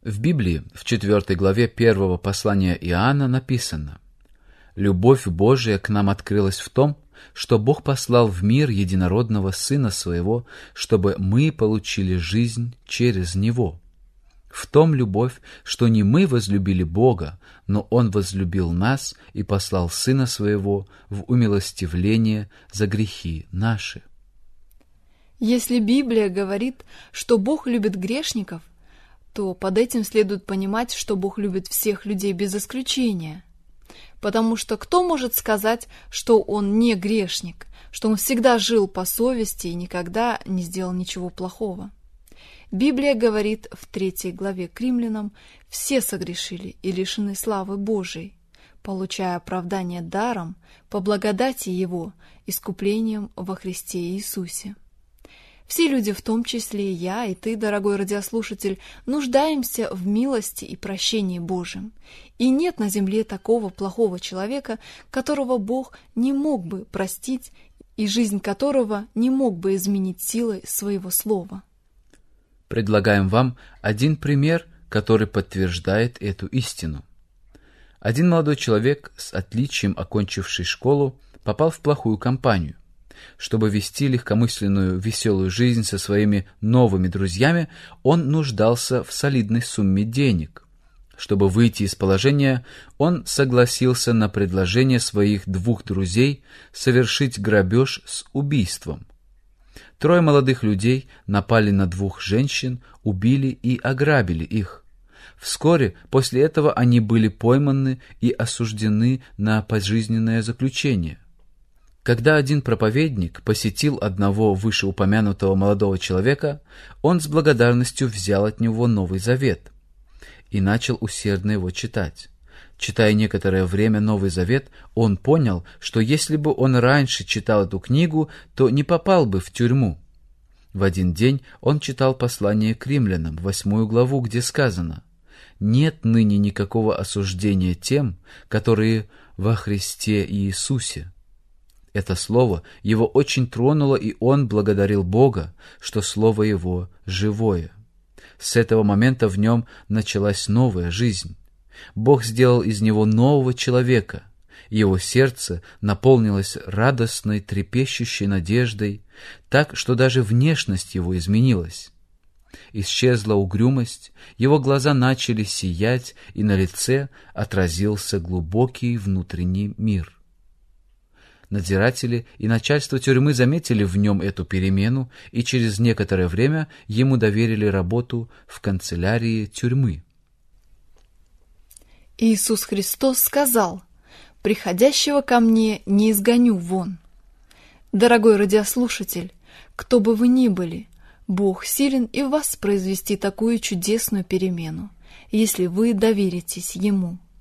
В Библии, в 4 главе 1 послания Иоанна написано: «Любовь Божия к нам открылась в том, что Бог послал в мир единородного Сына Своего, чтобы мы получили жизнь через Него. В том любовь, что не мы возлюбили Бога, но Он возлюбил нас и послал Сына Своего в умилостивление за грехи наши». Если Библия говорит, что Бог любит грешников, то под этим следует понимать, что Бог любит всех людей без исключения. Потому что кто может сказать, что он не грешник, что он всегда жил по совести и никогда не сделал ничего плохого? Библия говорит в 3 главе к Римлянам: «Все согрешили и лишены славы Божией, получая оправдание даром по благодати Его, искуплением во Христе Иисусе». Все люди, в том числе и я, и ты, дорогой радиослушатель, нуждаемся в милости и прощении Божьем. И нет на земле такого плохого человека, которого Бог не мог бы простить и жизнь которого не мог бы изменить силой своего слова. Предлагаем вам один пример, который подтверждает эту истину. Один молодой человек, с отличием окончивший школу, попал в плохую компанию. Чтобы вести легкомысленную, веселую жизнь со своими новыми друзьями, он нуждался в солидной сумме денег. Чтобы выйти из положения, он согласился на предложение своих 2 друзей совершить грабеж с убийством. 3 молодых людей напали на 2 женщин, убили и ограбили их. Вскоре после этого они были пойманы и осуждены на пожизненное заключение. Когда один проповедник посетил одного вышеупомянутого молодого человека, он с благодарностью взял от него Новый Завет и начал усердно его читать. Читая некоторое время Новый Завет, он понял, что если бы он раньше читал эту книгу, то не попал бы в тюрьму. В один день он читал послание к Римлянам, 8 главу, где сказано: «Нет ныне никакого осуждения тем, которые во Христе Иисусе». Это слово его очень тронуло, и он благодарил Бога, что слово его живое. С этого момента в нем началась новая жизнь. Бог сделал из него нового человека. Его сердце наполнилось радостной, трепещущей надеждой, так, что даже внешность его изменилась. Исчезла угрюмость, его глаза начали сиять, и на лице отразился глубокий внутренний мир. Надзиратели и начальство тюрьмы заметили в нем эту перемену, и через некоторое время ему доверили работу в канцелярии тюрьмы. Иисус Христос сказал: «Приходящего ко мне не изгоню вон». Дорогой радиослушатель, кто бы вы ни были, Бог силен и в вас произвести такую чудесную перемену, если вы доверитесь Ему.